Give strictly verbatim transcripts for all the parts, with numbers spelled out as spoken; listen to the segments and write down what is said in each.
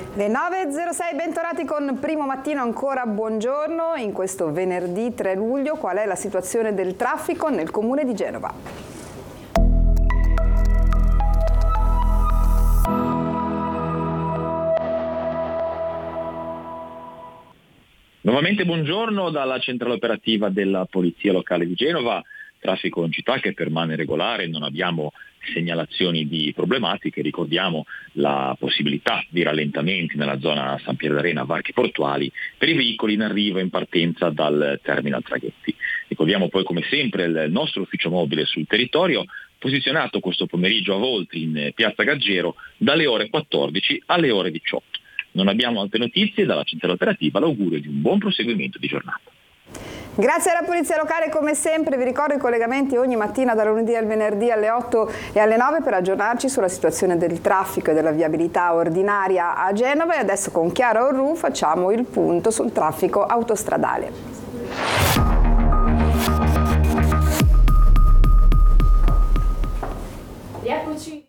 Le nove e zero sei, bentornati con Primo Mattino, ancora buongiorno. In questo venerdì tre luglio, qual è la situazione del traffico nel comune di Genova? Nuovamente buongiorno dalla centrale operativa della Polizia Locale di Genova. Traffico in città che permane regolare, non abbiamo segnalazioni di problematiche. Ricordiamo la possibilità di rallentamenti nella zona San Pier d'Arena, varchi portuali, per i veicoli in arrivo e in partenza dal terminal traghetti. Ricordiamo poi come sempre il nostro ufficio mobile sul territorio, posizionato questo pomeriggio a Voltri in piazza Gaggero dalle ore quattordici alle ore diciotto. Non abbiamo altre notizie, dalla centrale operativa l'augurio di un buon proseguimento di giornata. Grazie alla Polizia Locale come sempre, vi ricordo i collegamenti ogni mattina dal lunedì al venerdì alle otto e alle nove per aggiornarci sulla situazione del traffico e della viabilità ordinaria a Genova, e adesso con Chiara Orru facciamo il punto sul traffico autostradale. Rieccoci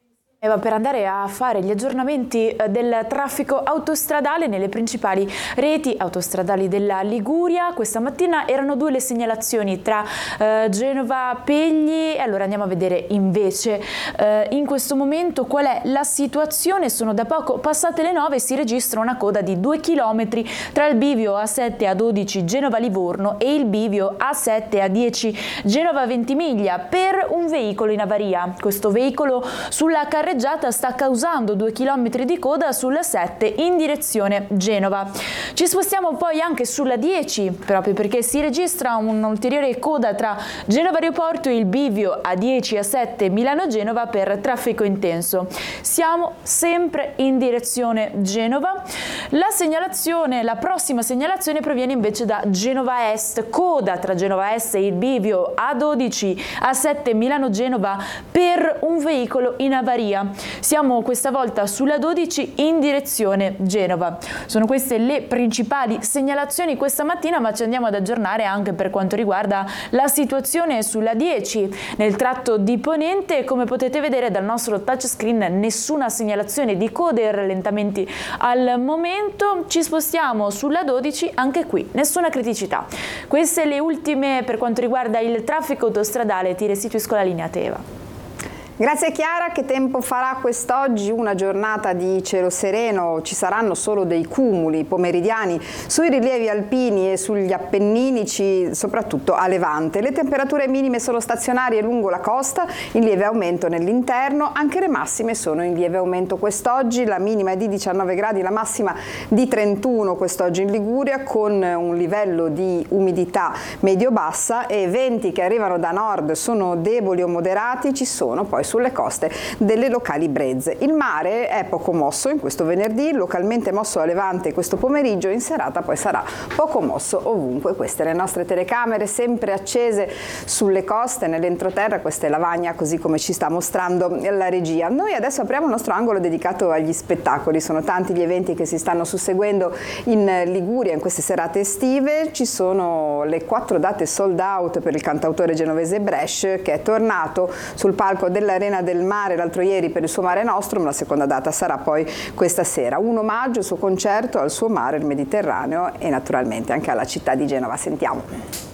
per andare a fare gli aggiornamenti del traffico autostradale nelle principali reti autostradali della Liguria. Questa mattina erano due le segnalazioni tra eh, Genova Pegli. Allora andiamo a vedere invece eh, in questo momento qual è la situazione. Sono da poco passate le nove e si registra una coda di due chilometri tra il bivio A sette A dodici Genova Livorno e il bivio A sette A dieci Genova Ventimiglia per un veicolo in avaria. Questo veicolo sulla carreggiata sta causando due chilometri di coda sulla sette in direzione Genova. Ci spostiamo poi anche sulla dieci, proprio perché si registra un'ulteriore coda tra Genova Aeroporto e il bivio A dieci A sette Milano-Genova per traffico intenso. Siamo sempre in direzione Genova. La segnalazione, la prossima segnalazione proviene invece da Genova Est, coda tra Genova Est e il bivio A dodici A sette Milano-Genova per un veicolo in avaria. Siamo questa volta sulla dodici in direzione Genova. Sono queste le principali segnalazioni questa mattina, ma ci andiamo ad aggiornare anche per quanto riguarda la situazione sulla dieci nel tratto di Ponente. Come potete vedere dal nostro touchscreen, nessuna segnalazione di code e rallentamenti al momento. Ci spostiamo sulla dodici, anche qui nessuna criticità. Queste le ultime per quanto riguarda il traffico autostradale. Ti restituisco la linea Teva. Grazie Chiara. Che tempo farà quest'oggi? Una giornata di cielo sereno, ci saranno solo dei cumuli pomeridiani sui rilievi alpini e sugli appenninici, soprattutto a levante. Le temperature minime sono stazionarie lungo la costa, in lieve aumento nell'interno, anche le massime sono in lieve aumento quest'oggi, la minima è di diciannove gradi, la massima di trentuno quest'oggi in Liguria, con un livello di umidità medio-bassa e venti che arrivano da nord sono deboli o moderati, ci sono poi sulle coste delle locali brezze. Il mare è poco mosso in questo venerdì, localmente mosso a levante questo pomeriggio, in serata poi sarà poco mosso ovunque. Queste le nostre telecamere sempre accese sulle coste, nell'entroterra. Questa è Lavagna, così come ci sta mostrando la regia. Noi adesso apriamo il nostro angolo dedicato agli spettacoli. Sono tanti gli eventi che si stanno susseguendo in Liguria in queste serate estive. Ci sono le quattro date sold out per il cantautore genovese Brescia, che è tornato sul palco della Arena del Mare l'altro ieri per il suo Mare Nostrum. La seconda data sarà poi questa sera, un omaggio, il suo concerto al suo mare, il Mediterraneo, e naturalmente anche alla città di Genova. Sentiamo.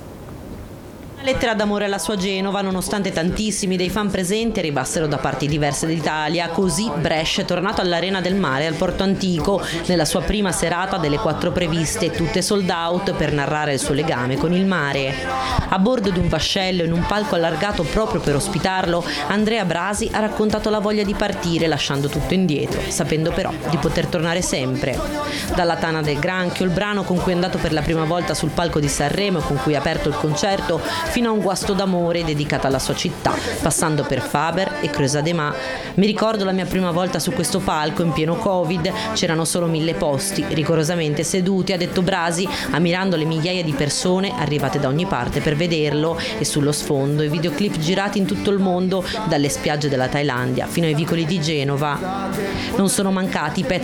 Una lettera d'amore alla sua Genova, nonostante tantissimi dei fan presenti arrivassero da parti diverse d'Italia. Così Brescia è tornato all'Arena del Mare al Porto Antico nella sua prima serata delle quattro previste, tutte sold out, per narrare il suo legame con il mare. A bordo di un vascello in un palco allargato proprio per ospitarlo, Andrea Brasi ha raccontato la voglia di partire lasciando tutto indietro, sapendo però di poter tornare sempre. Dalla Tana del Granchio, il brano con cui è andato per la prima volta sul palco di Sanremo e con cui ha aperto il concerto, fino a un guasto d'amore dedicato alla sua città, passando per Faber e Creusa de Mar. Mi ricordo la mia prima volta su questo palco in pieno Covid, c'erano solo mille posti, rigorosamente seduti, ha detto Brasi, ammirando le migliaia di persone arrivate da ogni parte per vederlo, e sullo sfondo i videoclip girati in tutto il mondo, dalle spiagge della Thailandia fino ai vicoli di Genova. Non sono mancati i pezzi